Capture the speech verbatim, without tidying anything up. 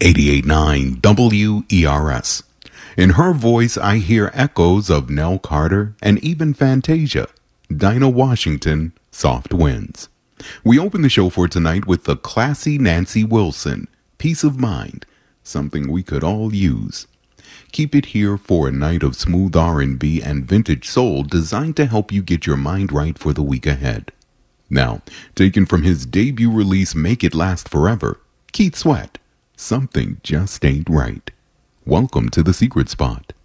eighty-eight point nine W E R S. In her voice, I hear echoes of Nell Carter and even Fantasia. Dinah Washington, Soft Winds. We open the show for tonight with the classy Nancy Wilson, Peace of Mind, something we could all use. Keep it here for a night of smooth R and B and vintage soul designed to help you get your mind right for the week ahead. Now, taken from his debut release Make It Last Forever, Keith Sweat, Something Just Ain't Right. Welcome to The Secret Spot.